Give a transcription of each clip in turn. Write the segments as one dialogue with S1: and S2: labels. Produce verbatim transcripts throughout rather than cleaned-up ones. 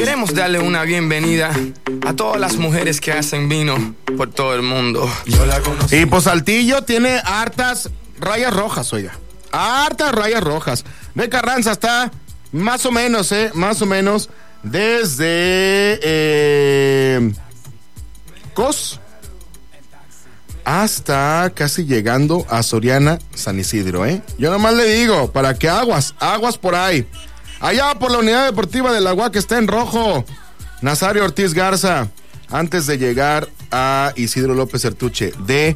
S1: Queremos darle una bienvenida a todas las mujeres que hacen vino por todo el mundo. Yo la conocí.
S2: Y pues Saltillo tiene hartas rayas rojas, oiga. Hartas rayas rojas. De Carranza está más o menos, eh, más o menos desde eh, Cos hasta casi llegando a Soriana, San Isidro, eh. Yo nomás le digo, para que aguas, aguas por ahí. Allá por la Unidad Deportiva del Agua, que está en rojo, Nazario Ortiz Garza, antes de llegar a Isidro López Certuche, de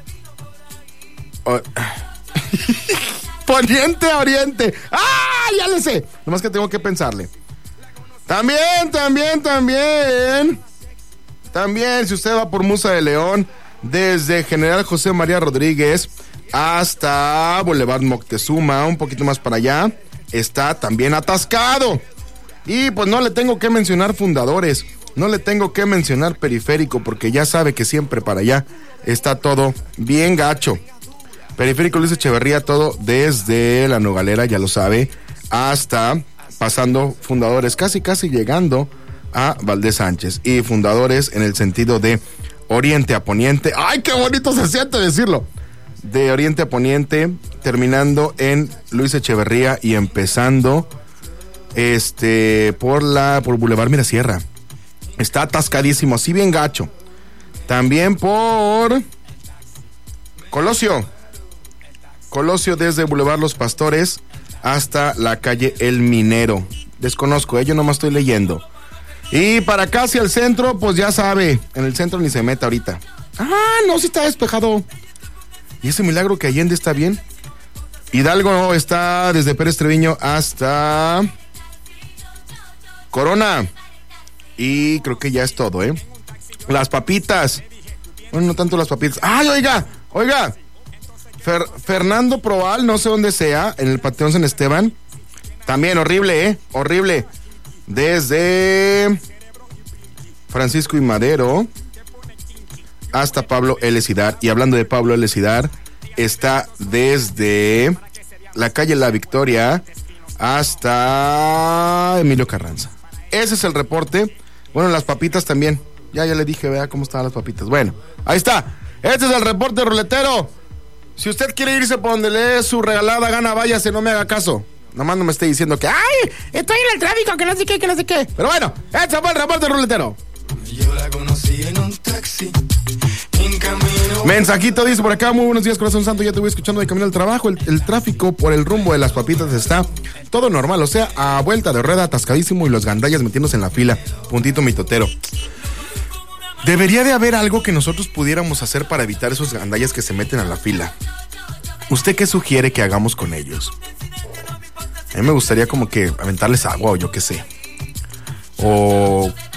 S2: oh. Poniente a Oriente. ¡Ah! Ya le sé. Nomás que tengo que pensarle. También, también, también. También, si usted va por Musa de León, desde General José María Rodríguez hasta Boulevard Moctezuma, un poquito más para allá, está también atascado. Y pues no le tengo que mencionar Fundadores, no le tengo que mencionar Periférico, porque ya sabe que siempre para allá está todo bien gacho. Periférico Luis Echeverría, todo desde La Nogalera, ya lo sabe, hasta pasando Fundadores, casi casi llegando a Valdés Sánchez. Y Fundadores en el sentido de Oriente a Poniente. ¡Ay, qué bonito se siente decirlo! De Oriente a Poniente, terminando en Luis Echeverría y empezando este por la por Boulevard Mirasierra. Está atascadísimo, así bien gacho. También por Colosio. Colosio desde Boulevard Los Pastores hasta la calle El Minero. Desconozco, eh, yo nomás estoy leyendo. Y para acá hacia el centro, pues ya sabe, en el centro ni se meta ahorita. Ah, no, sí está despejado. Y ese milagro que Allende está bien. Hidalgo está desde Pérez Treviño hasta Corona. Y creo que ya es todo, ¿eh? Las papitas. Bueno, no tanto las papitas. ¡Ay, oiga! Oiga. Fer- Fernando Proal, no sé dónde sea, en el Panteón San Esteban. También horrible, ¿eh? Horrible. Desde Francisco y Madero hasta Pablo L. Cidar. Y hablando de Pablo L. Cidar, está desde la calle La Victoria hasta Emilio Carranza. Ese es el reporte. Bueno, las papitas también. Ya, ya le dije, vea cómo estaban las papitas. Bueno, ahí está. Este es el reporte ruletero. Si usted quiere irse por donde lee su regalada gana, váyase, no me haga caso. Nomás no me esté diciendo que, ay, estoy en el tráfico, que no sé qué, que no sé qué. Pero bueno, este fue el reporte ruletero.
S1: Yo la conocí en un taxi, en camino.
S2: Mensajito dice por acá, muy buenos días, corazón santo, ya te voy escuchando de camino al trabajo. El, el tráfico por el rumbo de las papitas está todo normal, o sea, a vuelta de rueda, atascadísimo, y los gandallas metiéndose en la fila. Puntito mitotero. Debería de haber algo que nosotros pudiéramos hacer para evitar esos gandallas que se meten a la fila. ¿Usted qué sugiere que hagamos con ellos? A mí me gustaría como que aventarles agua o yo qué sé. O